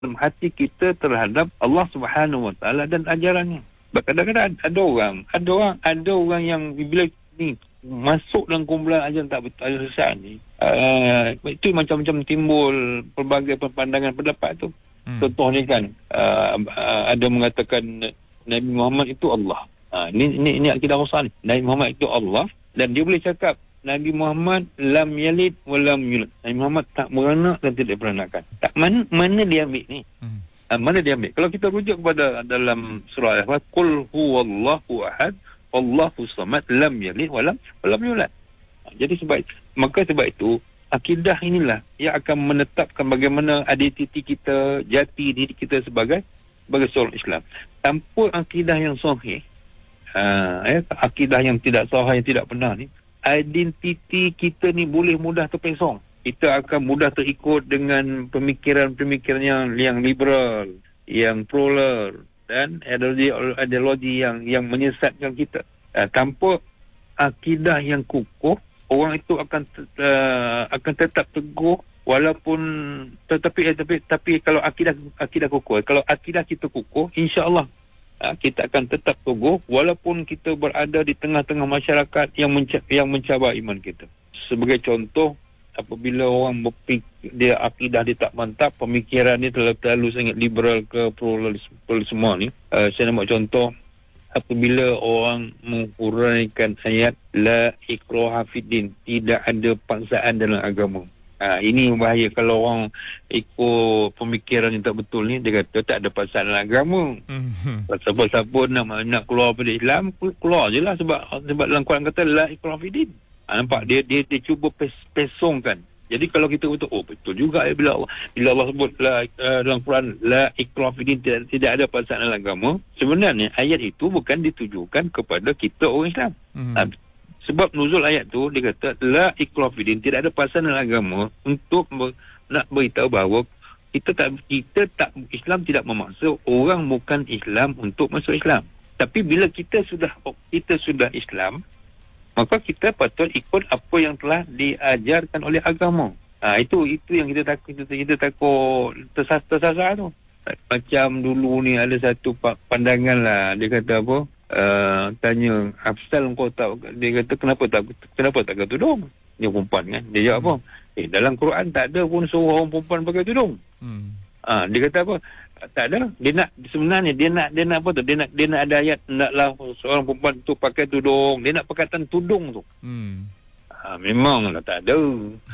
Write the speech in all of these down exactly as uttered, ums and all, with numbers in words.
dalam hati kita terhadap Allah Subhanahu Wa Taala dan ajarannya. Kadang-kadang ada orang, ada orang, ada orang yang bila ni masuk dalam kumpulan ajaran tak betul, ajaran sesat ni, uh, itu macam-macam timbul pelbagai pandangan pendapat tu. Hmm. Contohnya kan, uh, uh, ada mengatakan Nabi Muhammad itu Allah. Uh, ini, ini, ini akidah Rasul ni. Nabi Muhammad itu Allah, dan dia boleh cakap Nabi Muhammad lam yalid wa lam yulad. Nabi Muhammad tak beranak dan tidak beranakkan. Tak, mana mana dia ambil ni? Hmm. Uh, mana dia ambil? Kalau kita rujuk kepada dalam surah Al-Fatihah, qul huwallahu ahad, Allahu samad, lam yalid wa lam wa lam yulad. Uh, jadi sebab maka sebab itu akidah inilah yang akan menetapkan bagaimana identiti kita, jati diri kita sebagai sebagai seorang Islam. Tanpa akidah yang sahih, uh, eh, akidah yang tidak sahih, yang tidak benar ni, identiti kita ni boleh mudah terpesong. Kita akan mudah terikut dengan pemikiran-pemikiran yang, yang liberal, yang plural, dan ideologi, ideologi yang yang menyesatkan kita. Uh, tanpa akidah yang kukuh, orang itu akan uh, akan tetap teguh walaupun tetapi tapi tapi kalau akidah akidah kukuh, kalau akidah kita kukuh, insya-Allah uh, kita akan tetap teguh walaupun kita berada di tengah-tengah masyarakat yang menca- yang mencabar iman kita. Sebagai contoh, apabila orang berfikir dia akidah dia tak mantap, pemikiran dia terlalu, terlalu sangat liberal ke pluralisme semua ni, uh, saya nak buat contoh. Apabila orang menghuraikan ayat la ikraha fiddin, tidak ada paksaan dalam agama. Ha, ini bahaya kalau orang ikut pemikiran yang tak betul ni. Dia kata tak ada paksaan dalam agama. Mm-hmm. Siapa-siapa nak nak keluar pada Islam, keluar je lah, sebab sebab dalam Quran kata la ikraha fiddin. Ha, nampak dia dia dia cuba pes, pesongkan. Jadi kalau kita betul, oh betul juga ya, bila Allah bila Allah sebut la, uh, dalam Quran la ikraha fiddin, tidak, tidak ada paksaan dalam agama, sebenarnya ayat itu bukan ditujukan kepada kita orang Islam. Hmm. Uh, sebab nuzul ayat tu dia kata la ikraha fiddin, tidak ada paksaan dalam agama, untuk ber, nak beritahu bahawa kita tak kita tak Islam tidak memaksa orang bukan Islam untuk masuk Islam. Tapi bila kita sudah kita sudah Islam, maka kita patut ikut apa yang telah diajarkan oleh agama. Ha, itu itu yang kita takut kita, kita takut tersasar, tersasar tu. Macam dulu ni ada satu pandangan lah, dia kata apa? Uh, tanya, Afsal kau tak, dia kata kenapa tak kenapa tak pakai tudung? Dia perempuan kan. Dia jawab apa? Eh, dalam Quran tak ada pun suruh orang perempuan pakai tudung. Hmm. Ha, dia kata apa? Tak ada. Dia nak, sebenarnya dia nak dia nak apa tu? Dia nak dia nak ada ayat naklah seorang perempuan tu pakai tudung. Dia nak pakatan tudung tu. Hmm. Ha, memanglah tak ada.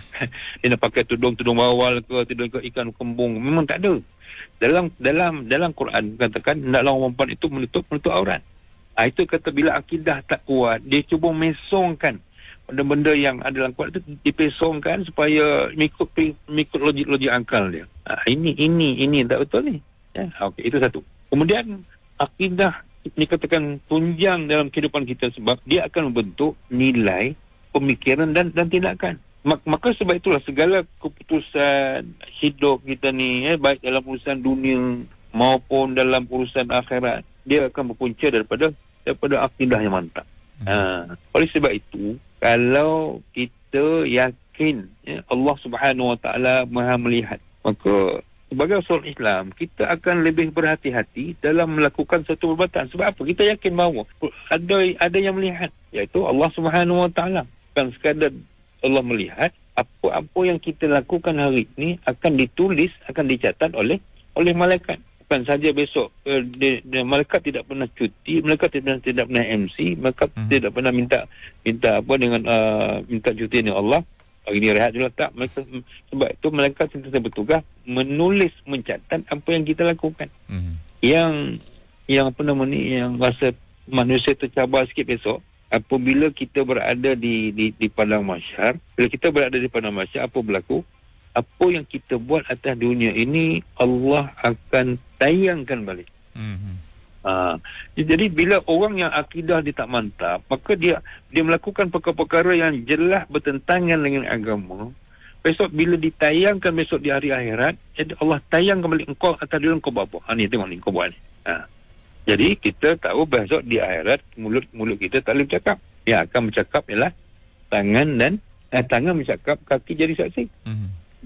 Dia nak pakai tudung tudung bawal ke, tudung ke ikan kembung, memang tak ada. Dalam dalam dalam Quran katakan naklah orang perempuan itu menutup menutup aurat. Ha, itu kata bila akidah tak kuat, dia cuba mesongkan benda-benda yang ada dalam Quran itu, dipesongkan supaya mengikut mengikut logik-logik akal dia. Ha, ini ini ini tak betul ni. Ya, okey, itu satu. Kemudian akidah dikatakan tunjang dalam kehidupan kita sebab dia akan membentuk nilai, pemikiran dan dan tindakan. Maka sebab itulah segala keputusan hidup kita ni, eh, baik dalam urusan dunia maupun dalam urusan akhirat, dia akan berpunca daripada daripada akidah yang mantap. Hmm. Ha, oleh sebab itu, kalau kita yakin, ya, Allah Subhanahu Wa Taala Maha melihat, maka sebagai seorang Islam, kita akan lebih berhati-hati dalam melakukan satu perbuatan. Sebab apa? Kita yakin bahawa ada ada yang melihat, iaitu Allah Subhanahu Wa Taala. Bukan sekadar Allah melihat, apa-apa yang kita lakukan hari ini akan ditulis, akan dicatat oleh oleh malaikat. Bukan saja besok, uh, dia, dia, malaikat tidak pernah cuti, malaikat tidak tidak pernah M C, malaikat hmm. tidak pernah minta minta apa dengan uh, minta cuti dengan Allah. Hari ini rehat juga tak. Mereka, sebab itu malaikat sentiasa bertugas menulis, mencatat apa yang kita lakukan. Mm-hmm. Yang yang apa nama ni, yang rasa manusia tercabar sikit besok, apabila kita berada di di di padang mahsyar, bila kita berada di padang mahsyar, apa berlaku? Apa yang kita buat atas dunia ini, Allah akan tayangkan balik. Mm-hmm. Ha, jadi bila orang yang akidah dia tak mantap, maka dia dia melakukan perkara-perkara yang jelas bertentangan dengan agama. Besok bila ditayangkan besok di hari akhirat, jadi Allah tayang kembali engkau atas dunia, engkau buat apa? Ha, ni tengok ni kau buat ni. Ha. Jadi kita tahu besok di akhirat mulut-mulut kita tak boleh bercakap. Yang akan bercakap ialah tangan dan eh, tangan bercakap, kaki jadi saksi. Mm-hmm.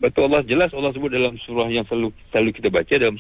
Betul, Allah jelas Allah sebut dalam surah yang selalu selalu kita baca dalam